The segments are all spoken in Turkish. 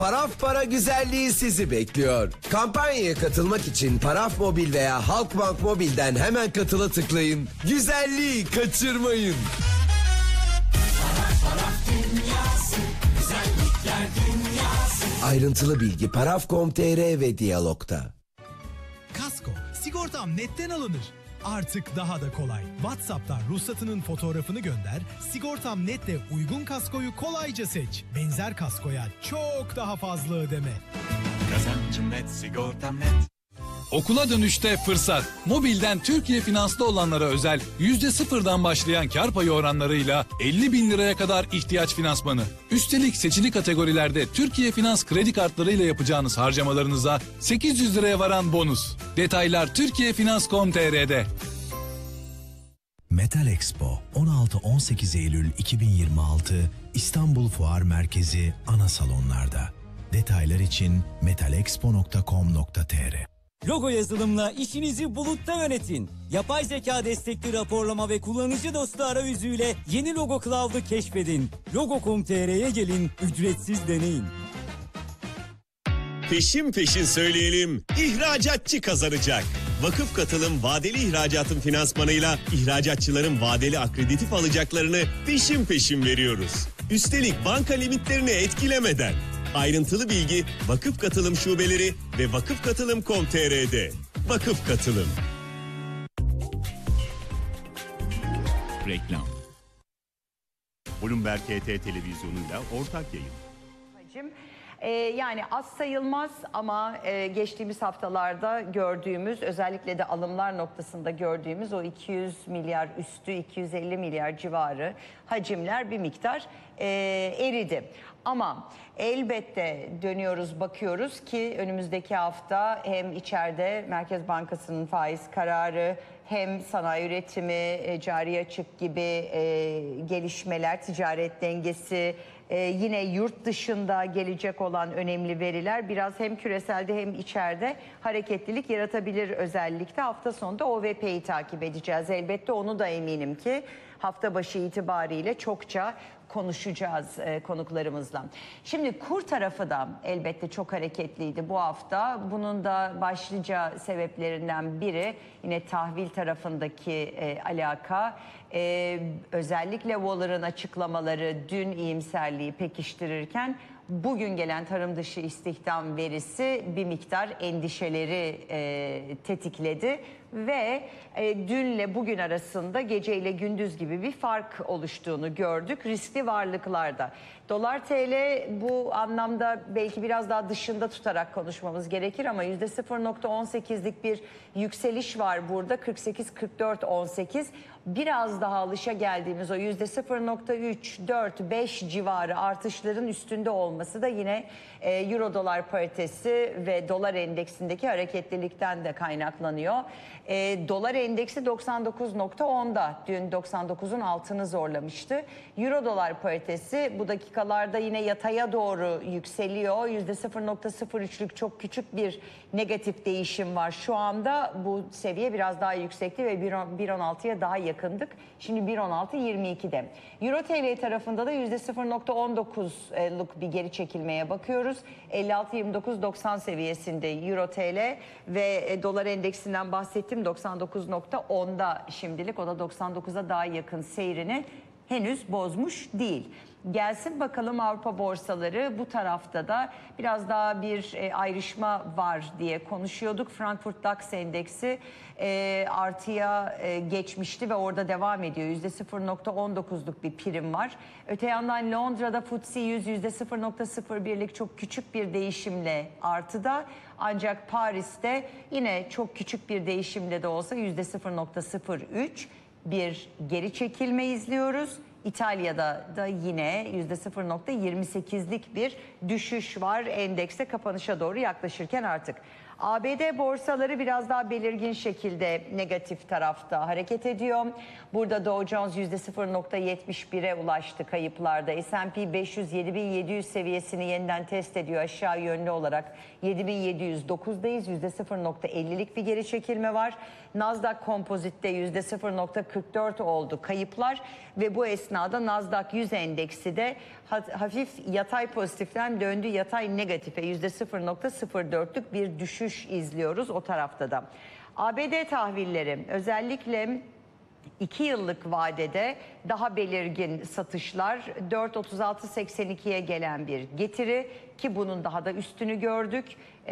Paraf Para güzelliği sizi bekliyor. Kampanyaya katılmak için Paraf Mobil veya Halkbank Mobil'den hemen katıla tıklayın. Güzelliği kaçırmayın. Paraf dünyası, güzellikler dünyası. Ayrıntılı bilgi paraf.com.tr ve Diyalog'da. Kasko, sigortam netten alınır. Artık daha da kolay. WhatsApp'tan ruhsatının fotoğrafını gönder, Sigortam Net'le uygun kaskoyu kolayca seç. Benzer kaskoya çok daha fazla ödeme. Kazancım net, sigortam net. Okula dönüşte fırsat. Mobilden Türkiye Finans'ta olanlara özel %0'dan başlayan kar payı oranlarıyla 50 bin liraya kadar ihtiyaç finansmanı. Üstelik seçili kategorilerde Türkiye Finans kredi kartlarıyla yapacağınız harcamalarınıza 800 liraya varan bonus. Detaylar turkiyefinans.com.tr'de. Metal Expo 16-18 Eylül 2026 İstanbul Fuar Merkezi ana salonlarda. Detaylar için metalexpo.com.tr. Logo yazılımla işinizi bulutta yönetin. Yapay zeka destekli raporlama ve kullanıcı dostu arayüzüyle yeni Logo Cloud'u keşfedin. Logo.com.tr'ye gelin, ücretsiz deneyin. Peşin peşin söyleyelim, ihracatçı kazanacak. Vakıf Katılım vadeli ihracatın finansmanıyla ihracatçıların vadeli akreditif alacaklarını peşin peşin veriyoruz. Üstelik banka limitlerini etkilemeden. Ayrıntılı bilgi Vakıf Katılım şubeleri ve vakıfkatılım.com.tr'de. Vakıf Katılım. Reklam. Bloomberg HT televizyonuyla ortak yayın. Yani az sayılmaz ama geçtiğimiz haftalarda gördüğümüz, özellikle de alımlar noktasında gördüğümüz o 200 milyar üstü, 250 milyar civarı hacimler bir miktar eridi. Ama elbette dönüyoruz, bakıyoruz ki önümüzdeki hafta hem içeride Merkez Bankası'nın faiz kararı, hem sanayi üretimi, cari açık gibi gelişmeler, ticaret dengesi, yine yurt dışında gelecek olan önemli veriler biraz hem küreselde hem içeride hareketlilik yaratabilir özellikle. Hafta sonunda OVP'yi takip edeceğiz. Elbette onu da eminim ki hafta başı itibariyle çokça konuşacağız konuklarımızla. Şimdi kur tarafı da elbette çok hareketliydi bu hafta. Bunun da başlıca sebeplerinden biri yine tahvil tarafındaki alaka. Özellikle Waller'ın açıklamaları dün iyimserliği pekiştirirken bugün gelen tarım dışı istihdam verisi bir miktar endişeleri tetikledi ve dünle bugün arasında gece ile gündüz gibi bir fark oluştuğunu gördük riskli varlıklarda. Dolar TL bu anlamda belki biraz daha dışında tutarak konuşmamız gerekir ama %0.18'lik bir yükseliş var burada. 48-44-18. Biraz daha alışa geldiğimiz o %0.3, 4, 5 civarı artışların üstünde olması da yine Euro dolar paritesi ve dolar endeksindeki hareketlilikten de kaynaklanıyor. Dolar endeksi 99.10'da, dün 99'un altını zorlamıştı. Euro dolar paritesi bu dakikalarda yine yataya doğru yükseliyor. %0.03'lük çok küçük bir negatif değişim var. Şu anda bu seviye biraz daha yüksekti ve 1.16'ya daha yakındık. Şimdi 1.16.22'de. Euro TL tarafında da %0.19'luk bir geri çekilmeye bakıyoruz. 56.29.90 seviyesinde Euro TL ve dolar endeksinden bahsettim. 99.10'da şimdilik, o da 99'a daha yakın seyrini henüz bozmuş değil. Gelsin bakalım Avrupa borsaları, bu tarafta da biraz daha bir ayrışma var diye konuşuyorduk. Frankfurt DAX endeksi artıya geçmişti ve orada devam ediyor. %0.19'luk bir prim var. Öte yandan Londra'da FTSE 100 %0.01'lik çok küçük bir değişimle artıda. Ancak Paris'te yine çok küçük bir değişimle de olsa %0.03 bir geri çekilme izliyoruz. İtalya'da da yine %0.28'lik bir düşüş var endekste kapanışa doğru yaklaşırken artık. ABD borsaları biraz daha belirgin şekilde negatif tarafta hareket ediyor. Burada Dow Jones %0.71'e ulaştı kayıplarda. S&P 500 7700 seviyesini yeniden test ediyor aşağı yönlü olarak. 7709'dayız. %0.50'lik bir geri çekilme var. Nasdaq Composite'de %0.44 oldu kayıplar ve bu esnada Nasdaq 100 endeksi de hafif yatay pozitiften döndü yatay negatife %0.04'lük bir düşüş izliyoruz o tarafta da. ABD tahvilleri özellikle 2 yıllık vadede daha belirgin satışlar 4.3682'ye gelen bir getiri ki bunun daha da üstünü gördük.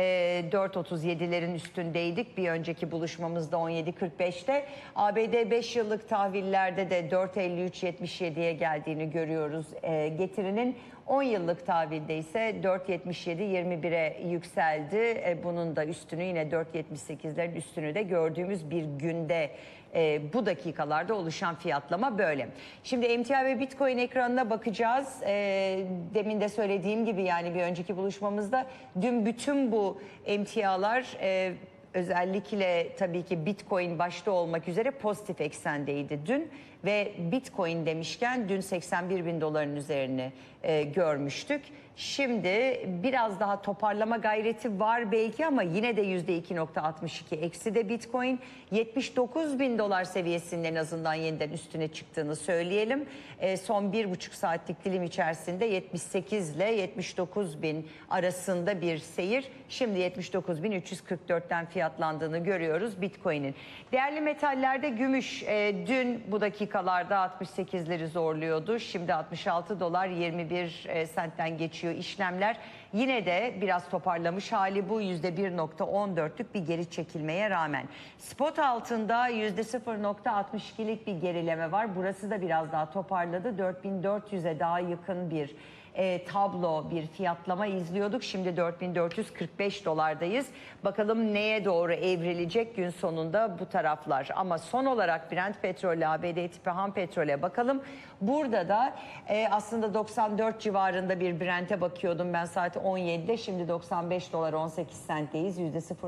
4.37'lerin üstündeydik bir önceki buluşmamızda 17.45'te. ABD 5 yıllık tahvillerde de 4.5377'ye geldiğini görüyoruz getirinin. 10 yıllık tahvilde ise 4.77-21'e yükseldi. Bunun da üstünü yine 4.78'lerin üstünü de gördüğümüz bir günde bu dakikalarda oluşan fiyatlama böyle. Şimdi emtia ve Bitcoin ekranına bakacağız. Demin de söylediğim gibi yani bir önceki buluşmamızda dün bütün bu emtialar özellikle tabii ki Bitcoin başta olmak üzere pozitif eksendeydi dün. Ve Bitcoin demişken dün 81 bin doların üzerini görmüştük. Şimdi biraz daha toparlama gayreti var belki ama yine de %2.62 eksi de Bitcoin 79 bin dolar seviyesinin en azından yeniden üstüne çıktığını söyleyelim. Son 1,5 saatlik dilim içerisinde 78 ile 79 bin arasında bir seyir. Şimdi 79.344'ten fiyatlandığını görüyoruz Bitcoin'in. Değerli metallerde gümüş dün bu dakikalarda 68'leri zorluyordu. Şimdi 66 dolar 21 sentten geçiyor işlemler. Yine de biraz toparlamış hali bu %1.14'lük bir geri çekilmeye rağmen. Spot altında %0.62'lik bir gerileme var. Burası da biraz daha toparladı. 4400'e daha yakın bir tablo, bir fiyatlama izliyorduk. Şimdi 4445 dolardayız. Bakalım neye doğru evrilecek gün sonunda bu taraflar. Ama son olarak Brent petrolü, ABD tipi ham petrole bakalım. Burada da aslında 94 civarında bir Brent'e bakıyordum ben saat 17'de. Şimdi 95 dolar 18 centteyiz.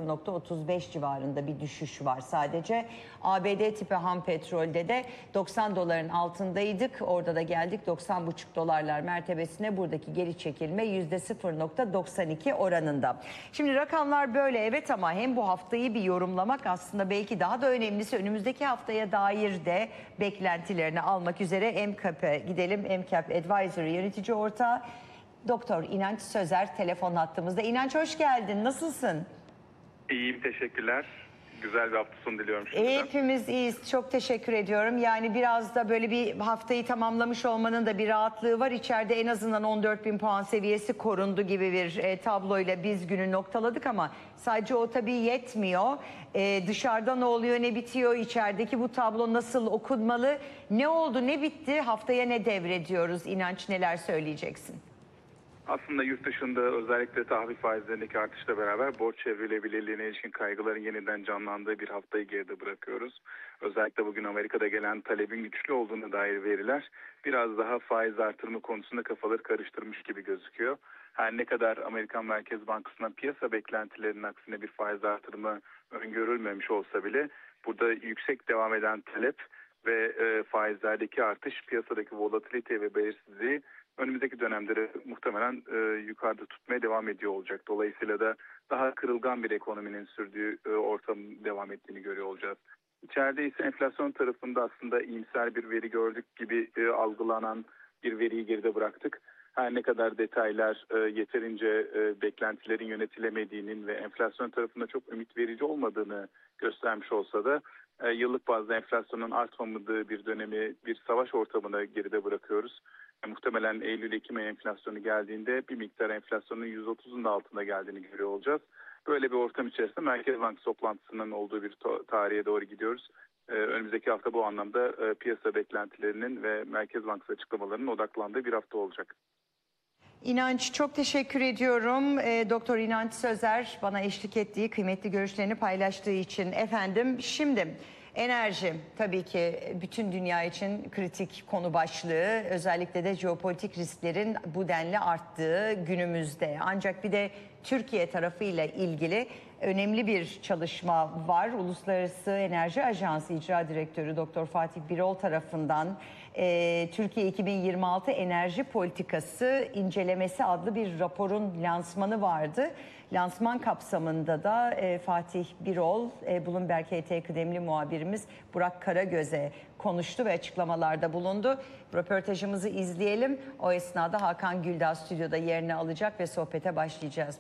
%0.35 civarında bir düşüş var sadece. ABD tipi ham petrolde de 90 doların altındaydık. Orada da geldik 90,5 dolarlar mertebesine. Buradaki geri çekilme %0.92 oranında. Şimdi rakamlar böyle evet ama hem bu haftayı bir yorumlamak aslında belki daha da önemlisi önümüzdeki haftaya dair de beklentilerini almak üzere MCAP'e gidelim. MCAP Advisory yönetici ortağı Doktor İnanç Sözer telefon hattımızda. İnanç hoş geldin. Nasılsın? İyiyim, teşekkürler. Güzel bir hafta sonu diliyorum şimdiden. Hepimiz iyiyiz. Çok teşekkür ediyorum. Yani biraz da böyle bir haftayı tamamlamış olmanın da bir rahatlığı var. İçeride en azından 14.000 puan seviyesi korundu gibi bir tabloyla biz günü noktaladık ama sadece o tabii yetmiyor. Dışarıda ne oluyor, ne bitiyor, içerideki bu tablo nasıl okunmalı, ne oldu, ne bitti, haftaya ne devrediyoruz? İnanç, neler söyleyeceksin? Aslında yurt dışında özellikle tahvil faizlerindeki artışla beraber borç çevrilebilirliğine ilişkin kaygıların yeniden canlandığı bir haftayı geride bırakıyoruz. Özellikle bugün Amerika'da gelen talebin güçlü olduğuna dair veriler biraz daha faiz artırımı konusunda kafaları karıştırmış gibi gözüküyor. Her ne kadar Amerikan Merkez Bankası'ndan piyasa beklentilerinin aksine bir faiz artırımı öngörülmemiş olsa bile burada yüksek devam eden talep ve faizlerdeki artış piyasadaki volatilite ve belirsizliği önümüzdeki dönemde muhtemelen yukarıda tutmaya devam ediyor olacak. Dolayısıyla da daha kırılgan bir ekonominin sürdüğü ortamın devam ettiğini görüyor olacağız. İçeride ise enflasyon tarafında aslında iyimser bir veri gördük gibi algılanan bir veriyi geride bıraktık. Her ne kadar detaylar yeterince beklentilerin yönetilemediğinin ve enflasyon tarafında çok ümit verici olmadığını göstermiş olsa da yıllık bazda enflasyonun artmadığı bir dönemi bir savaş ortamına geride bırakıyoruz. Muhtemelen Eylül-Ekim ayı enflasyonu geldiğinde bir miktar enflasyonun 130'un da altında geldiğini görüyor olacağız. Böyle bir ortam içerisinde Merkez Bankası toplantısının olduğu bir tarihe doğru gidiyoruz. Önümüzdeki hafta bu anlamda piyasa beklentilerinin ve Merkez Bankası açıklamalarının odaklandığı bir hafta olacak. İnanç, çok teşekkür ediyorum. Doktor İnanç Sözer bana eşlik ettiği, kıymetli görüşlerini paylaştığı için efendim. Şimdi Enerji tabii ki bütün dünya için kritik konu başlığı. Özellikle de jeopolitik risklerin bu denli arttığı günümüzde. Ancak bir de Türkiye tarafıyla ilgili önemli bir çalışma var. Uluslararası Enerji Ajansı İcra Direktörü Dr. Fatih Birol tarafından Türkiye 2026 Enerji Politikası İncelemesi adlı bir raporun lansmanı vardı. Lansman kapsamında da Fatih Birol, Bloomberg HT kıdemli muhabirimiz Burak Karagöz'e konuştu ve açıklamalarda bulundu. Röportajımızı izleyelim. O esnada Hakan Güldağ stüdyoda yerini alacak ve sohbete başlayacağız.